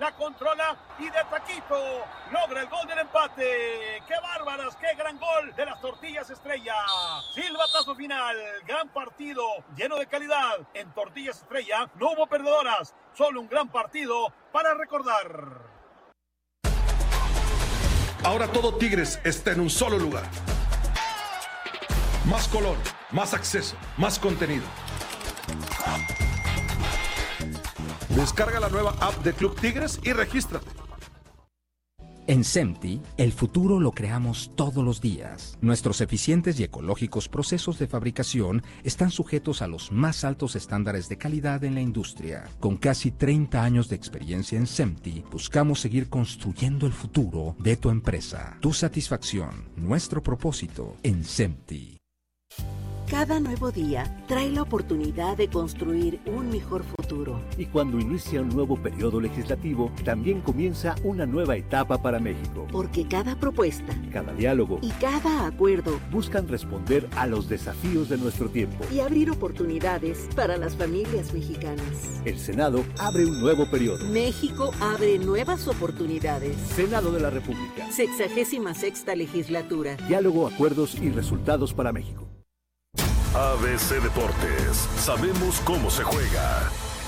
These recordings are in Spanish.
la controla y de taquito logra el gol del empate. ¡Qué bárbaras! ¡Qué gran gol de las Tortillas Estrella! Silbatazo final, gran partido, lleno de calidad. En Tortillas Estrella no hubo perdedoras, solo un gran partido para recordar. Ahora todo Tigres está en un solo lugar. Más color, más acceso, más contenido. Descarga la nueva app de Club Tigres y regístrate. En SEMTI, el futuro lo creamos todos los días. Nuestros eficientes y ecológicos procesos de fabricación están sujetos a los más altos estándares de calidad en la industria. Con casi 30 años de experiencia en SEMTI, buscamos seguir construyendo el futuro de tu empresa. Tu satisfacción, nuestro propósito en SEMTI. Cada nuevo día trae la oportunidad de construir un mejor futuro. Y cuando inicia un nuevo periodo legislativo, también comienza una nueva etapa para México. Porque cada propuesta, cada diálogo y cada acuerdo buscan responder a los desafíos de nuestro tiempo y abrir oportunidades para las familias mexicanas. El Senado abre un nuevo periodo. México abre nuevas oportunidades. Senado de la República. 66ª legislatura. Diálogo, acuerdos y resultados para México. ABC Deportes, sabemos cómo se juega.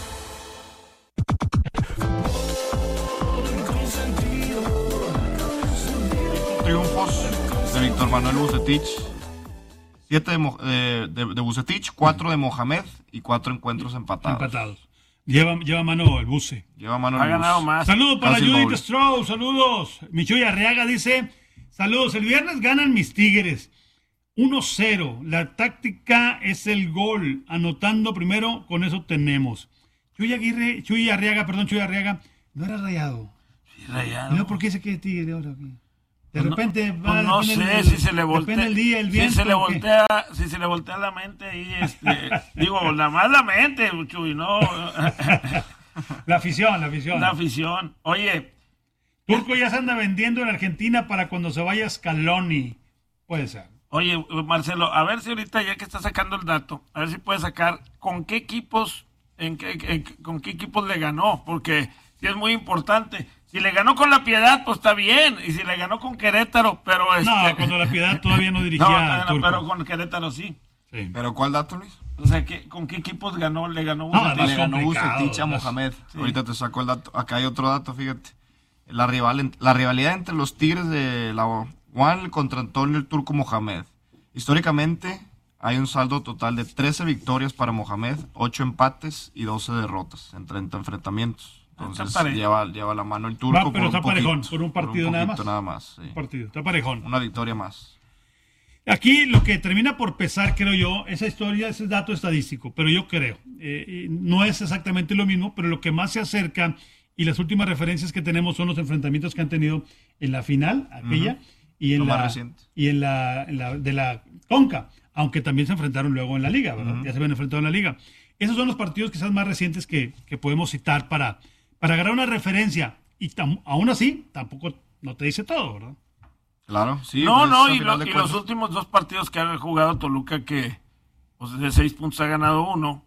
Triunfos de Víctor Manuel Vucetich, 7 de Vucetich, 4 de Mohamed y 4 encuentros empatados. Lleva mano el Buce. Lleva mano Ha el ganado Buce. más. Saludos para Casi el Judith doble. Stroh, saludos. Michuy Arriaga dice, saludos, el viernes ganan mis Tigres. 1-0, la táctica es el gol, anotando primero, con eso tenemos. Chuy Arriaga, no era Rayado. Sí, Rayado. No, ¿por qué se queda Tigre ahora? De Pues repente no, pues no sé si se le voltea. Depende el día, el viento. Si se le voltea la mente ahí, digo, nada más la mente, Chuy, no. La afición. La afición. Oye. Turco ya se anda vendiendo en Argentina para cuando se vaya Scaloni. Puede ser. Oye, Marcelo, a ver si ahorita, ya que está sacando el dato, a ver si puede sacar con qué equipos, con qué equipos le ganó, porque sí es muy importante. Si le ganó con La Piedad, pues está bien, y si le ganó con Querétaro, pero No, cuando La Piedad todavía no dirigía. no, pero con Querétaro sí. ¿Pero cuál dato, Luis? O sea, ¿con qué equipos le ganó Le ganó Vucetich a Mohamed. Sí. Ahorita te saco el dato. Acá hay otro dato, fíjate. La rivalidad entre los Tigres de la Juan contra Antonio el Turco Mohamed. Históricamente hay un saldo total de 13 victorias para Mohamed, 8 empates y 12 derrotas en 30 enfrentamientos. Entonces lleva la mano el Turco. Pero está parejón, por un partido nada más. Sí. Un partido, está parejón. Una victoria más. Aquí lo que termina por pesar, creo yo, esa historia, ese dato estadístico, pero yo creo, no es exactamente lo mismo, pero lo que más se acerca y las últimas referencias que tenemos son los enfrentamientos que han tenido en la final, aquella, y en la de la Conca, aunque también se enfrentaron luego en la Liga, ¿verdad? Ya se habían enfrentado en la Liga. Esos son los partidos quizás más recientes que podemos citar para agarrar una referencia, y aún así, tampoco no te dice todo, ¿verdad? Claro, sí. Y los últimos 2 partidos que ha jugado Toluca, que pues de 6 puntos ha ganado 1,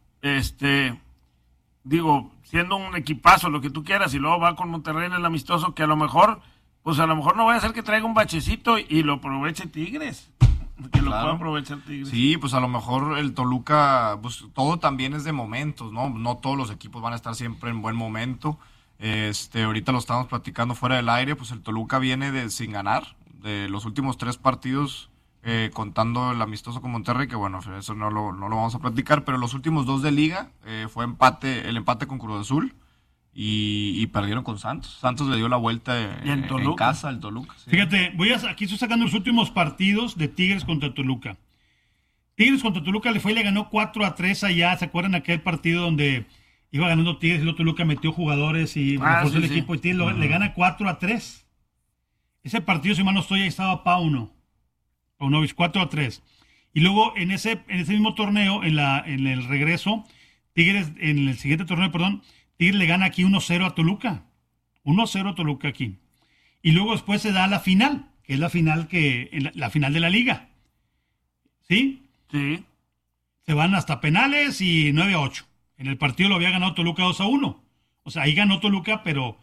digo, siendo un equipazo, lo que tú quieras, y luego va con Monterrey en el amistoso, que a lo mejor no vaya a ser que traiga un bachecito y lo aproveche Tigres. Que lo pueda aprovechar Tigres. Sí, pues a lo mejor el Toluca, pues todo también es de momentos, ¿no? No todos los equipos van a estar siempre en buen momento. Ahorita lo estamos platicando fuera del aire, pues el Toluca viene sin ganar de los últimos 3 partidos, contando el amistoso con Monterrey, que bueno, eso no lo vamos a platicar, pero los últimos 2 de liga fue el empate con Cruz Azul y perdieron con Santos. Santos le dio la vuelta en casa al Toluca. Sí. Fíjate, aquí estoy sacando los últimos partidos de Tigres contra Toluca. Tigres contra Toluca le ganó 4-3 allá. ¿Se acuerdan aquel partido donde iba ganando Tigres y luego Toluca metió jugadores y reforzó el equipo? Y Tigres le gana 4-3. Ese partido, si mal no estoy, ahí estaba Paunovic, 4-3. Y luego en ese mismo torneo, en el regreso, Tigres, en el siguiente torneo, Tigres le gana aquí 1-0 a Toluca. 1-0 a Toluca aquí. Y luego después se da la final, que es la final de la liga. ¿Sí? Sí. Se van hasta penales y 9-8. En el partido lo había ganado Toluca 2-1. O sea, ahí ganó Toluca, pero